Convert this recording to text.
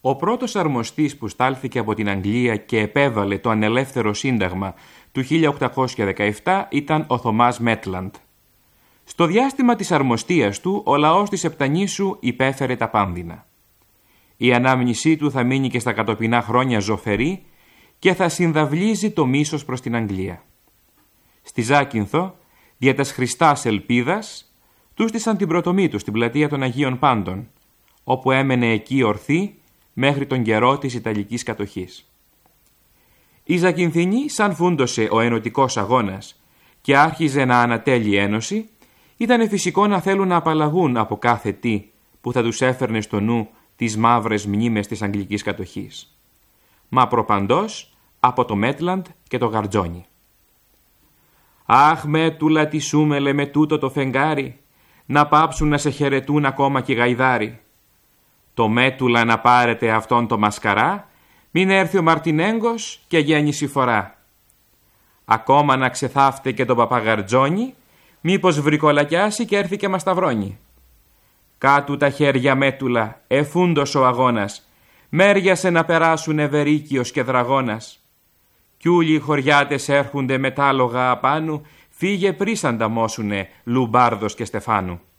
Ο πρώτος αρμοστής που στάλθηκε από την Αγγλία και επέβαλε το ανελεύθερο σύνταγμα του 1817 ήταν ο Θωμάς Μέτλαντ. Στο διάστημα της αρμοστίας του, ο λαός της Επτανήσου υπέφερε τα πάνδυνα. Η ανάμνησή του θα μείνει και στα κατοπινά χρόνια ζωφερή και θα συνδαυλίζει το μίσος προς την Αγγλία. Στη Ζάκυνθο, δια τας Χριστάς ελπίδας, του στήσαν την πρωτομή του στην πλατεία των Αγίων Πάντων, όπου έμενε εκεί ορθή μέχρι τον καιρό της Ιταλικής κατοχής. Η Ζακυνθινή, σαν φούντωσε ο ενωτικός αγώνας και άρχιζε να ανατέλει η ένωση, ήταν φυσικό να θέλουν να απαλλαγούν από κάθε τι που θα τους έφερνε στο νου τις μαύρες μνήμες της αγγλικής κατοχής. Μα προπαντός από το Μέτλαντ και το Γαρτζόνι. «Αχ, Μέτουλα, τι σούμελε με τούτο το φεγγάρι, να πάψουν να σε χαιρετούν ακόμα και οι γαϊδάροι. Το Μέτουλα να πάρετε αυτόν το μασκαρά, μην έρθει ο Μαρτινέγκος και γέννηση φορά. Ακόμα να ξεθάφτε και τον Παπαγαρτζόνι, μήπως βρικολακιάσει και έρθει και μας σταυρώνει. Κάτου τα χέρια, Μέτουλα, εφούντος ο αγώνας, μέριασε να περάσουν Ευερίκιος και Δραγώνας. Κι ούλοι οι χωριάτες έρχονται με τ' άλογα απάνου, φύγε πρίσαν τα μόσουνε Λουμπάρδος και Στεφάνου.